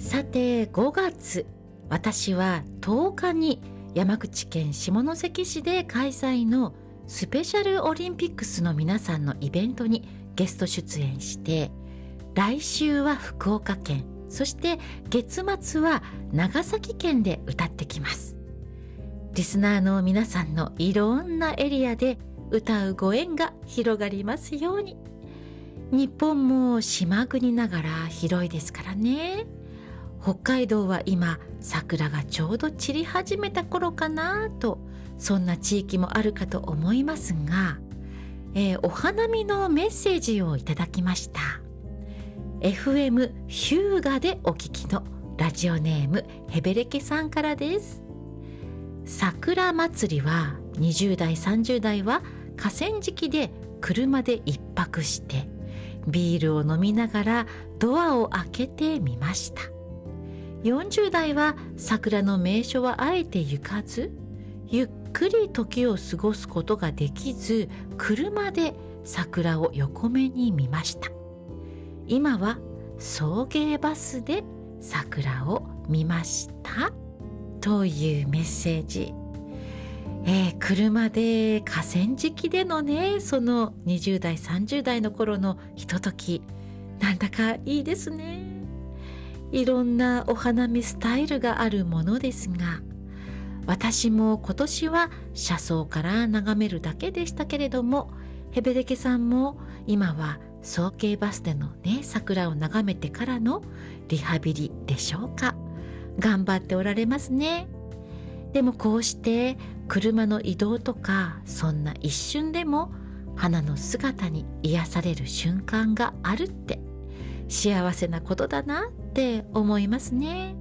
さて5月、私は10日に山口県下関市で開催のスペシャルオリンピックスの皆さんのイベントにゲスト出演して、来週は福岡県、そして月末は長崎県で歌ってきます。リスナーの皆さんのいろんなエリアで歌うご縁が広がりますように。日本も島国ながら広いですからね。北海道は今桜がちょうど散り始めた頃かなと、そんな地域もあるかと思いますが、お花見のメッセージをいただきました。 FM ヒューガでお聞きのラジオネームヘベレケさんからです。桜祭りは20代30代は河川敷で車で一泊してビールを飲みながらドアを開けてみました。40代は桜の名所はあえて行かず、ゆっくり時を過ごすことができず、車で桜を横目に見ました。今は送迎バスで桜を見ましたというメッセージ。車で河川敷でのね、その20代30代の頃のひととき、なんだかいいですね。いろんなお花見スタイルがあるものですが、私も今年は車窓から眺めるだけでしたけれども、ヘベレケさんも今は送迎バスでのね、桜を眺めてからのリハビリでしょうか。頑張っておられますね。でもこうして車の移動とか、そんな一瞬でも花の姿に癒される瞬間があるって幸せなことだなって思いますね。